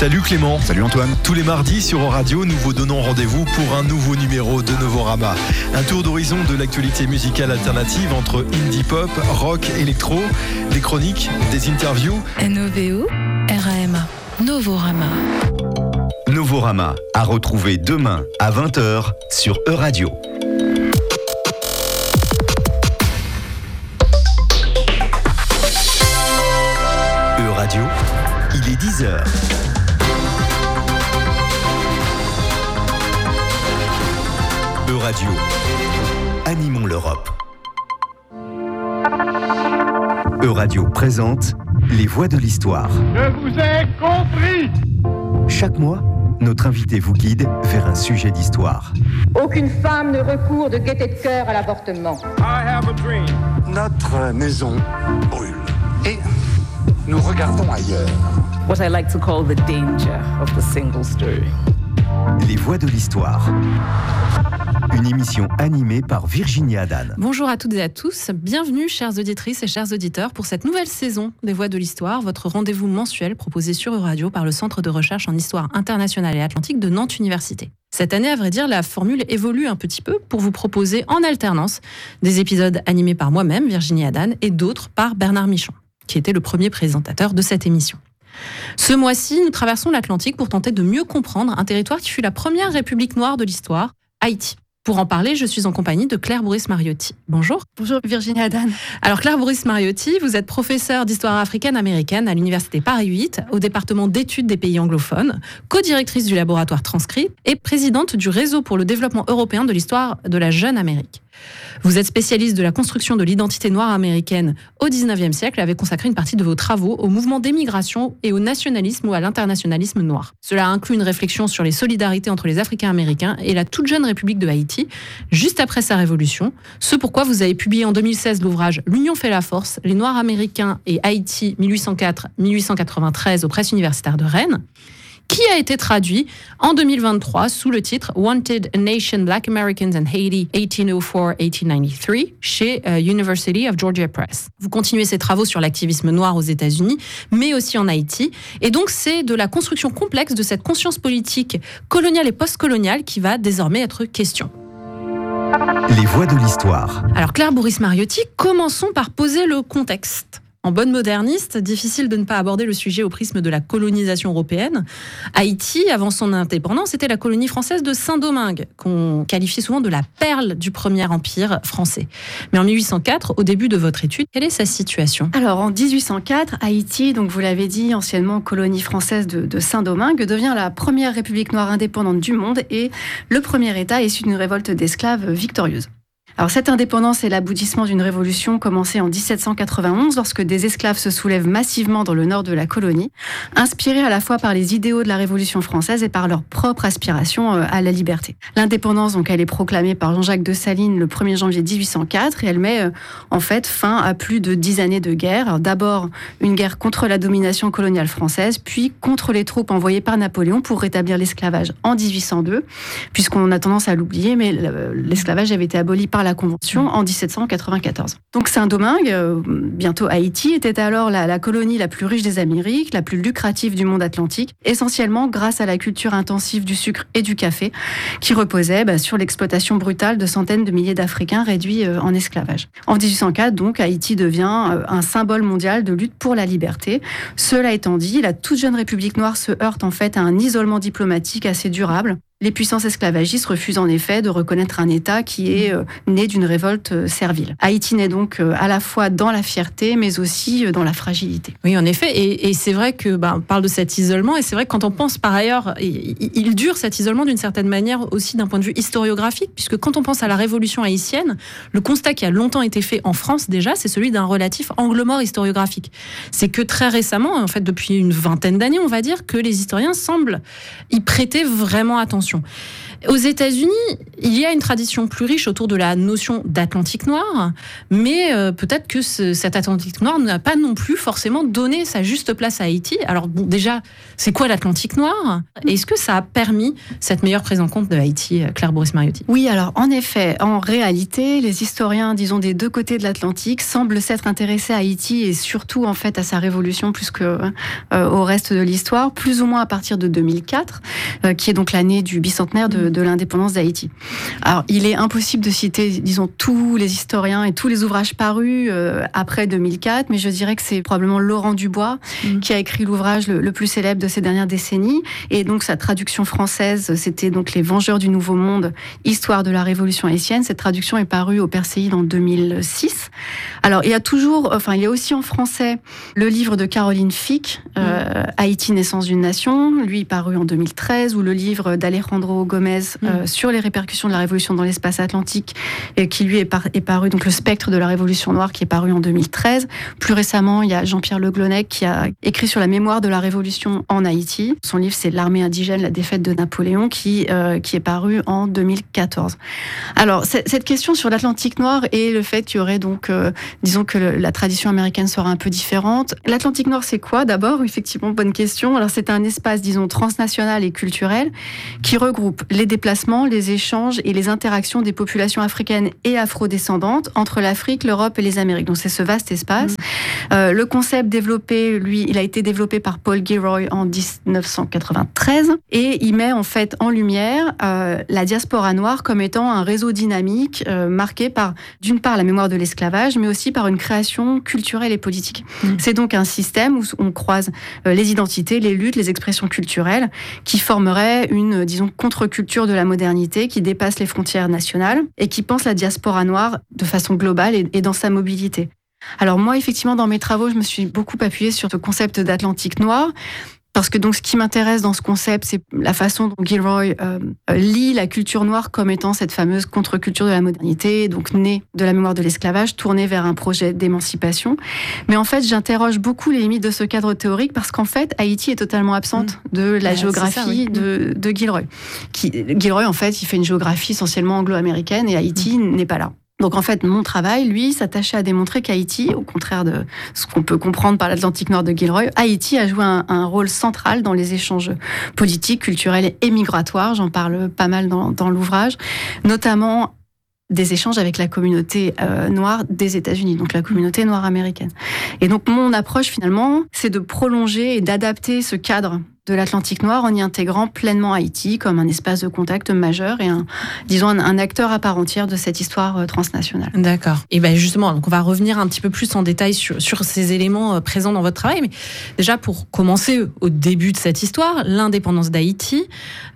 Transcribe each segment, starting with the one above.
Salut Clément. Salut Antoine. Tous les mardis sur Euradio, nous vous donnons rendez-vous pour un nouveau numéro de Novorama. Un tour d'horizon de l'actualité musicale alternative entre indie pop, rock, électro, des chroniques, des interviews. NOVO, RAMA, Novorama. Novorama, à retrouver demain à 20h sur Euradio. Euradio, il est 10h. Euradio, animons l'Europe. Euradio présente Les Voix de l'Histoire. Je vous ai compris. Chaque mois, notre invité vous guide vers un sujet d'histoire. Aucune femme ne recourt de gaieté de cœur à l'avortement. I have a dream. Notre maison brûle et nous regardons ailleurs. What I like to call the danger of the single story. Les Voix de l'Histoire. Une émission animée par Virginie Adan. Bonjour à toutes et à tous, bienvenue chères auditrices et chers auditeurs pour cette nouvelle saison des Voix de l'Histoire, votre rendez-vous mensuel proposé sur Euradio par le Centre de recherche en histoire internationale et atlantique de Nantes Université. Cette année, à vrai dire, la formule évolue un petit peu pour vous proposer en alternance des épisodes animés par moi-même, Virginie Adan, et d'autres par Bernard Michon, qui était le premier présentateur de cette émission. Ce mois-ci, nous traversons l'Atlantique pour tenter de mieux comprendre un territoire qui fut la première république noire de l'histoire, Haïti. Pour en parler, je suis en compagnie de Claire Bourris-Mariotti. Bonjour. Bonjour Virginie Adan. Alors Claire Bourris-Mariotti, vous êtes professeure d'histoire africaine-américaine à l'Université Paris 8, au département d'études des pays anglophones, co-directrice du laboratoire Transcrit et présidente du réseau pour le développement européen de l'histoire de la jeune Amérique. Vous êtes spécialiste de la construction de l'identité noire américaine au XIXe siècle et avez consacré une partie de vos travaux au mouvement d'émigration et au nationalisme ou à l'internationalisme noir. Cela inclut une réflexion sur les solidarités entre les Africains américains et la toute jeune République de Haïti, juste après sa révolution, ce pourquoi vous avez publié en 2016 l'ouvrage « L'Union fait la force, les Noirs américains et Haïti 1804-1893 aux presses universitaires de Rennes », qui a été traduit en 2023 sous le titre « Wanted, a Nation, Black Americans and Haiti, 1804-1893 » chez University of Georgia Press. Vous continuez ces travaux sur l'activisme noir aux États-Unis, mais aussi en Haïti. Et donc, c'est de la construction complexe de cette conscience politique coloniale et post-coloniale qui va désormais être question. Les Voix de l'Histoire. Alors, Claire Bourris-Mariotti, commençons par poser le contexte. En bonne moderniste, difficile de ne pas aborder le sujet au prisme de la colonisation européenne. Haïti, avant son indépendance, était la colonie française de Saint-Domingue, qu'on qualifiait souvent de la perle du premier empire français. Mais en 1804, au début de votre étude, quelle est sa situation ? Alors en 1804, Haïti, donc vous l'avez dit, anciennement colonie française de Saint-Domingue, devient la première république noire indépendante du monde et le premier État issu d'une révolte d'esclaves victorieuse. Alors cette indépendance est l'aboutissement d'une révolution commencée en 1791 lorsque des esclaves se soulèvent massivement dans le nord de la colonie, inspirés à la fois par les idéaux de la Révolution française et par leur propre aspiration à la liberté. L'indépendance, donc, elle est proclamée par Jean-Jacques Dessalines le 1er janvier 1804 et elle met en fait fin à plus de 10 années de guerre. Alors, d'abord une guerre contre la domination coloniale française, puis contre les troupes envoyées par Napoléon pour rétablir l'esclavage en 1802, puisqu'on a tendance à l'oublier, mais l'esclavage avait été aboli par la Convention en 1794. Donc Saint-Domingue, bientôt Haïti, était alors la colonie la plus riche des Amériques, la plus lucrative du monde atlantique, essentiellement grâce à la culture intensive du sucre et du café, qui reposait sur l'exploitation brutale de centaines de milliers d'Africains réduits en esclavage. En 1804, donc, Haïti devient un symbole mondial de lutte pour la liberté. Cela étant dit, la toute jeune République noire se heurte en fait à un isolement diplomatique assez durable. Les puissances esclavagistes refusent en effet de reconnaître un État qui est né d'une révolte servile. Haïti naît donc à la fois dans la fierté, mais aussi dans la fragilité. Oui, en effet, et c'est vrai que on parle de cet isolement, et c'est vrai que quand on pense par ailleurs, il dure cet isolement d'une certaine manière aussi d'un point de vue historiographique, puisque quand on pense à la révolution haïtienne, le constat qui a longtemps été fait en France déjà, c'est celui d'un relatif angle mort historiographique. C'est que très récemment, en fait depuis une vingtaine d'années, on va dire, que les historiens semblent y prêter vraiment attention. Aux États-Unis, il y a une tradition plus riche autour de la notion d'Atlantique noir, mais peut-être que cet Atlantique noir n'a pas non plus forcément donné sa juste place à Haïti. Alors bon, déjà, c'est quoi l'Atlantique noir ? Et est-ce que ça a permis cette meilleure prise en compte de Haïti, Claire Boris-Mariotti ? Oui, alors en effet, en réalité, les historiens, disons, des deux côtés de l'Atlantique semblent s'être intéressés à Haïti et surtout en fait à sa révolution plus que au reste de l'histoire, plus ou moins à partir de 2004, qui est donc l'année du bicentenaire de l'indépendance d'Haïti. Alors, il est impossible de citer, disons, tous les historiens et tous les ouvrages parus après 2004, mais je dirais que c'est probablement Laurent Dubois qui a écrit l'ouvrage le plus célèbre de ces dernières décennies. Et donc, sa traduction française, c'était donc Les Vengeurs du Nouveau Monde, Histoire de la Révolution haïtienne. Cette traduction est parue au Perséide en 2006. Alors, il y a aussi en français le livre de Caroline Fick, Haïti, naissance d'une nation, lui paru en 2013, ou le livre d'Alejandro Gomez sur les répercussions de la Révolution dans l'espace atlantique, et qui lui est paru, donc Le Spectre de la Révolution noire, qui est paru en 2013. Plus récemment, il y a Jean-Pierre Le Glonec qui a écrit sur la mémoire de la Révolution en Haïti. Son livre, c'est L'armée indigène, la défaite de Napoléon, qui est paru en 2014. Alors, cette question sur l'Atlantique noir et le fait qu'il y aurait donc, disons que la tradition américaine sera un peu différente. L'Atlantique noir, c'est quoi d'abord ? Effectivement, bonne question. Alors, c'est un espace, disons, transnational et culturel qui regroupe les déplacements, les échanges et les interactions des populations africaines et afrodescendantes entre l'Afrique, l'Europe et les Amériques. Donc, c'est ce vaste espace. Le concept développé, lui, il a été développé par Paul Gilroy en 1993 et il met en fait en lumière la diaspora noire comme étant un réseau dynamique marqué par, d'une part, la mémoire de l'esclavage, mais aussi par une création culturelle et politique. C'est donc un système où on croise les identités, les luttes, les expressions culturelles qui formeraient une, disons, contre-culture de la modernité qui dépasse les frontières nationales et qui pense la diaspora noire de façon globale et dans sa mobilité. Alors moi, effectivement, dans mes travaux, je me suis beaucoup appuyée sur ce concept d'Atlantique noir. Parce que donc, ce qui m'intéresse dans ce concept, c'est la façon dont Gilroy lit la culture noire comme étant cette fameuse contre-culture de la modernité, donc née de la mémoire de l'esclavage, tournée vers un projet d'émancipation. Mais en fait, j'interroge beaucoup les limites de ce cadre théorique parce qu'en fait, Haïti est totalement absente de la géographie de Gilroy. Gilroy, en fait, il fait une géographie essentiellement anglo-américaine et Haïti n'est pas là. Donc en fait, mon travail, lui, s'attachait à démontrer qu'Haïti, au contraire de ce qu'on peut comprendre par l'Atlantique Nord de Gilroy, Haïti a joué un rôle central dans les échanges politiques, culturels et migratoires. J'en parle pas mal dans l'ouvrage, notamment des échanges avec la communauté noire des États-Unis, donc la communauté noire américaine. Et donc mon approche finalement, c'est de prolonger et d'adapter ce cadre de l'Atlantique noir en y intégrant pleinement Haïti comme un espace de contact majeur et un acteur à part entière de cette histoire transnationale. D'accord. Et bien justement, donc on va revenir un petit peu plus en détail sur ces éléments présents dans votre travail. Mais déjà, pour commencer au début de cette histoire, l'indépendance d'Haïti,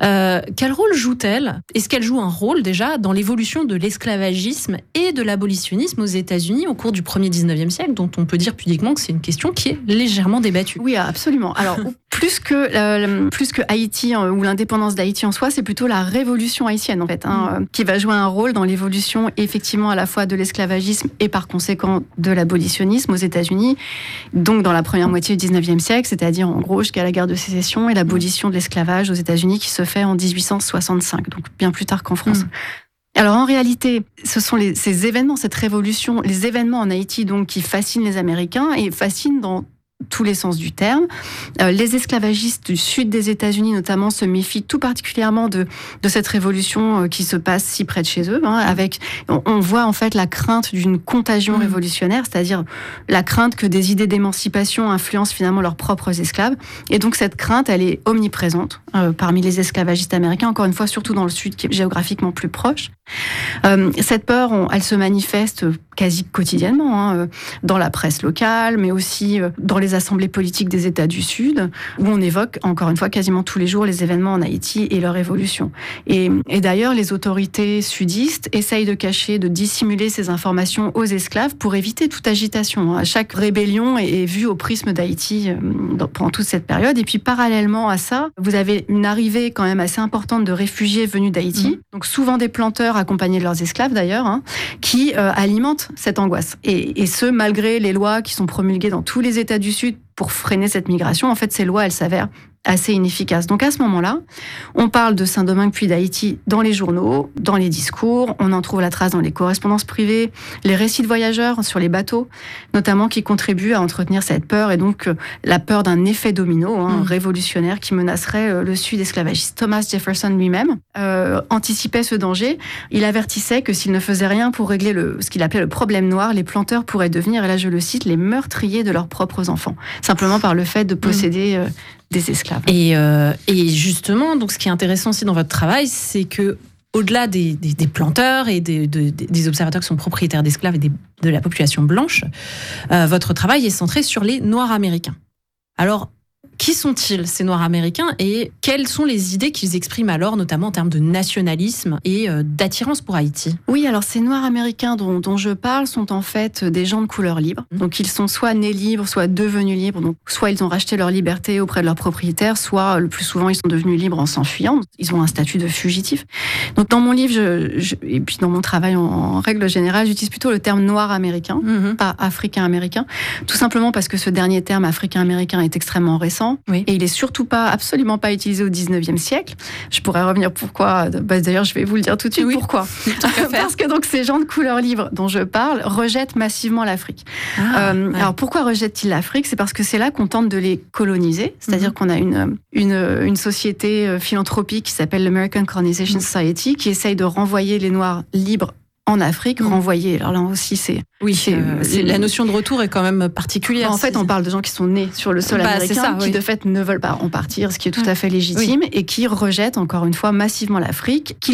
quel rôle joue-t-elle ? Est-ce qu'elle joue un rôle déjà dans l'évolution de l'esclavagisme et de l'abolitionnisme aux États-Unis au cours du 1er 19e siècle, dont on peut dire pudiquement que c'est une question qui est légèrement débattue ? Oui, absolument. Alors, plus que Haïti ou l'indépendance d'Haïti en soi, c'est plutôt la révolution haïtienne en fait, qui va jouer un rôle dans l'évolution effectivement à la fois de l'esclavagisme et par conséquent de l'abolitionnisme aux États-Unis, donc dans la première moitié du 19e siècle, c'est-à-dire en gros jusqu'à la guerre de sécession et l'abolition de l'esclavage aux États-Unis qui se fait en 1865, donc bien plus tard qu'en France. Alors en réalité, ce sont ces événements, cette révolution, les événements en Haïti donc qui fascinent les Américains et fascinent dans tous les sens du terme. Les esclavagistes du sud des États-Unis notamment se méfient tout particulièrement de cette révolution qui se passe si près de chez eux. On voit en fait la crainte d'une contagion révolutionnaire, c'est-à-dire la crainte que des idées d'émancipation influencent finalement leurs propres esclaves. Et donc cette crainte, elle est omniprésente parmi les esclavagistes américains, encore une fois surtout dans le sud qui est géographiquement plus proche. Cette peur, elle se manifeste quasi quotidiennement dans la presse locale, mais aussi dans les assemblées politiques des États du Sud, où on évoque, encore une fois, quasiment tous les jours les événements en Haïti et leur évolution. Et d'ailleurs, les autorités sudistes essayent de cacher, de dissimuler ces informations aux esclaves pour éviter toute agitation. Chaque rébellion est vue au prisme d'Haïti pendant toute cette période. Et puis, parallèlement à ça, vous avez une arrivée quand même assez importante de réfugiés venus d'Haïti, donc souvent des planteurs accompagnés de leurs esclaves d'ailleurs, qui alimentent cette angoisse. Et ce, malgré les lois qui sont promulguées dans tous les États du Sud pour freiner cette migration. En fait, ces lois, elles s'avèrent assez inefficaces. Donc à ce moment-là, on parle de Saint-Domingue puis d'Haïti dans les journaux, dans les discours, on en trouve la trace dans les correspondances privées, les récits de voyageurs sur les bateaux, notamment qui contribuent à entretenir cette peur, et donc la peur d'un effet domino révolutionnaire qui menacerait le sud esclavagiste. Thomas Jefferson lui-même anticipait ce danger. Il avertissait que s'il ne faisait rien pour régler ce qu'il appelait le problème noir, les planteurs pourraient devenir, et là je le cite, les meurtriers de leurs propres enfants, simplement par le fait de posséder des esclaves. Et justement, donc, ce qui est intéressant aussi dans votre travail, c'est que au-delà des planteurs et des observateurs qui sont propriétaires d'esclaves et de la population blanche, votre travail est centré sur les Noirs américains. Alors, qui sont-ils, ces Noirs américains, et quelles sont les idées qu'ils expriment alors, notamment en termes de nationalisme et d'attirance pour Haïti ? Oui, alors ces Noirs américains dont je parle sont en fait des gens de couleur libre. Donc ils sont soit nés libres, soit devenus libres. Donc soit ils ont racheté leur liberté auprès de leurs propriétaires, soit le plus souvent ils sont devenus libres en s'enfuyant. Ils ont un statut de fugitif. Donc dans mon livre, et puis dans mon travail en règle générale, j'utilise plutôt le terme noir américain, pas africain-américain, tout simplement parce que ce dernier terme africain-américain est extrêmement récent. Oui. Et il est surtout absolument pas utilisé au 19e siècle. Je pourrais revenir pourquoi. D'ailleurs, je vais vous le dire tout de suite. Oui. Pourquoi ? Parce que donc ces gens de couleur libre dont je parle rejettent massivement l'Afrique. Alors pourquoi rejettent-ils l'Afrique ? C'est parce que c'est là qu'on tente de les coloniser. C'est-à-dire qu'on a une société philanthropique qui s'appelle l'American Colonization Society qui essaye de renvoyer les Noirs libres en Afrique, renvoyés. Alors là aussi, c'est la notion de retour est quand même particulière. En fait, on parle de gens qui sont nés sur le sol américain, qui de fait ne veulent pas en partir, ce qui est tout à fait légitime, et qui rejettent encore une fois massivement l'Afrique, qui